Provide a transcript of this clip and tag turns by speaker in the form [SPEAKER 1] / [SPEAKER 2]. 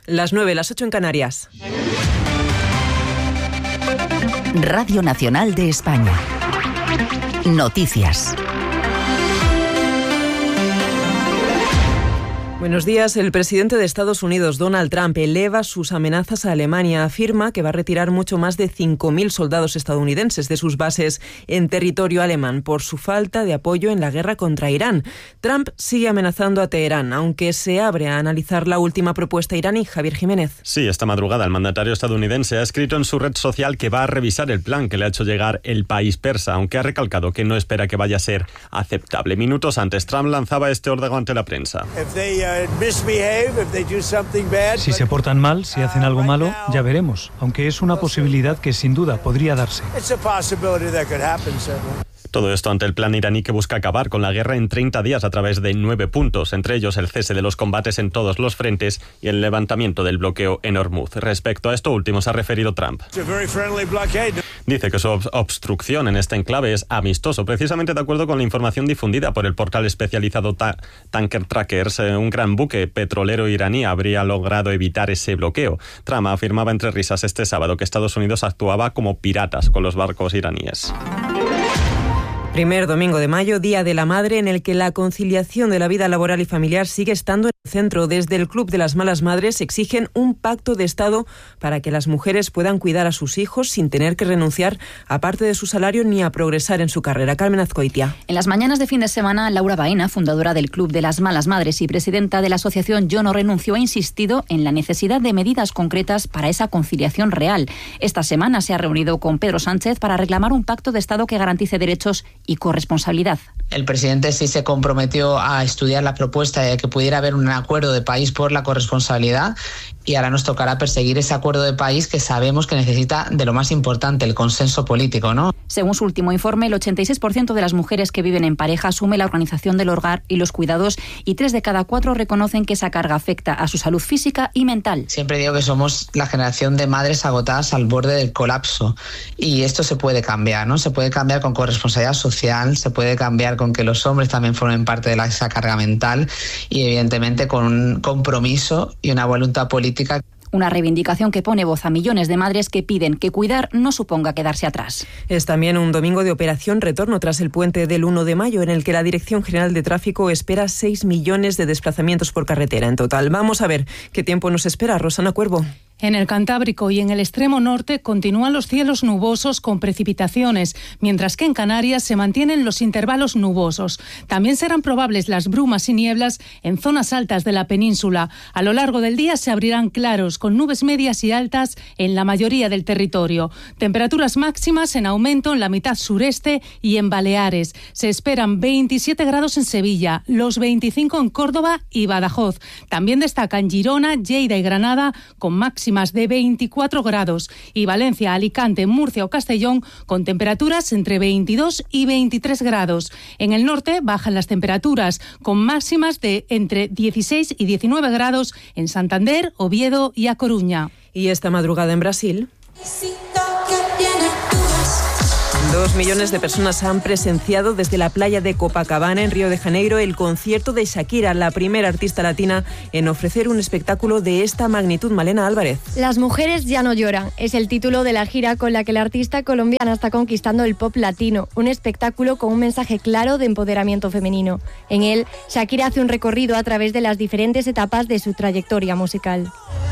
[SPEAKER 1] Las 9, las 8 en Canarias.
[SPEAKER 2] Radio Nacional de España. Noticias.
[SPEAKER 1] Buenos días. El presidente de Estados Unidos, Donald Trump, eleva sus amenazas a Alemania. Afirma que va a retirar mucho más de 5.000 soldados estadounidenses de sus bases en territorio alemán por su falta de apoyo en la guerra contra Irán. Trump sigue amenazando a Teherán, aunque se abre a analizar la última propuesta iraní. Javier Jiménez.
[SPEAKER 3] Sí, esta madrugada el mandatario estadounidense ha escrito en su red social que va a revisar el plan que le ha hecho llegar el país persa, aunque ha recalcado que no espera que vaya a ser aceptable. Minutos antes, Trump lanzaba este órdago ante la prensa.
[SPEAKER 4] Si se portan mal, si hacen algo malo, ya veremos, aunque es una posibilidad que sin duda podría darse.
[SPEAKER 3] Todo esto ante el plan iraní que busca acabar con la guerra en 30 días a través de 9 puntos, entre ellos el cese de los combates en todos los frentes y el levantamiento del bloqueo en Hormuz. Respecto a esto último se ha referido Trump. Dice que su obstrucción en este enclave es amistoso, precisamente de acuerdo con la información difundida por el portal especializado Tanker Trackers. Un gran buque petrolero iraní habría logrado evitar ese bloqueo. Trump afirmaba entre risas este sábado que Estados Unidos actuaba como piratas con los barcos iraníes.
[SPEAKER 1] Primer domingo de mayo, Día de la Madre, en el que la conciliación de la vida laboral y familiar sigue estando en el centro. Desde el Club de las Malas Madres exigen un pacto de Estado para que las mujeres puedan cuidar a sus hijos sin tener que renunciar a parte de su salario ni a progresar en su carrera. Carmen Azcoitia.
[SPEAKER 5] En las mañanas de fin de semana, Laura Baena, fundadora del Club de las Malas Madres y presidenta de la asociación Yo No Renuncio, ha insistido en la necesidad de medidas concretas para esa conciliación real. Esta semana se ha reunido con Pedro Sánchez para reclamar un pacto de Estado que garantice derechos y corresponsabilidad.
[SPEAKER 6] El presidente sí se comprometió a estudiar la propuesta de que pudiera haber un acuerdo de país por la corresponsabilidad y ahora nos tocará perseguir ese acuerdo de país que sabemos que necesita de lo más importante, el consenso político, ¿no?
[SPEAKER 5] Según su último informe, el 86% de las mujeres que viven en pareja asume la organización del hogar y los cuidados y 3 de cada 4 reconocen que esa carga afecta a su salud física y mental.
[SPEAKER 6] Siempre digo que somos la generación de madres agotadas al borde del colapso y esto se puede cambiar, ¿no? Se puede cambiar con corresponsabilidad social, se puede cambiar con que los hombres también formen parte de esa carga mental y evidentemente con un compromiso y una voluntad política.
[SPEAKER 5] Una reivindicación que pone voz a millones de madres que piden que cuidar no suponga quedarse atrás.
[SPEAKER 1] Es también un domingo de operación retorno tras el puente del 1 de mayo, en el que la Dirección General de Tráfico espera 6 millones de desplazamientos por carretera en total. Vamos a ver qué tiempo nos espera. Rosana Cuervo.
[SPEAKER 7] En el Cantábrico y en el extremo norte continúan los cielos nubosos con precipitaciones, mientras que en Canarias se mantienen los intervalos nubosos. También serán probables las brumas y nieblas en zonas altas de la península. A lo largo del día se abrirán claros con nubes medias y altas en la mayoría del territorio. Temperaturas máximas en aumento en la mitad sureste y en Baleares. Se esperan 27 grados en Sevilla, los 25 en Córdoba y Badajoz. También destacan Girona, Lleida y Granada con máximas de 24 grados y Valencia, Alicante, Murcia o Castellón con temperaturas entre 22 y 23 grados. En el norte bajan las temperaturas con máximas de entre 16 y 19 grados en Santander, Oviedo y A Coruña.
[SPEAKER 1] Y esta madrugada en Brasil, 2 millones de personas han presenciado desde la playa de Copacabana, en Río de Janeiro, el concierto de Shakira, la primera artista latina en ofrecer un espectáculo de esta magnitud. Malena Álvarez.
[SPEAKER 8] Las mujeres ya no lloran. Es el título de la gira con la que la artista colombiana está conquistando el pop latino. Un espectáculo con un mensaje claro de empoderamiento femenino. En él, Shakira hace un recorrido a través de las diferentes etapas de su trayectoria musical.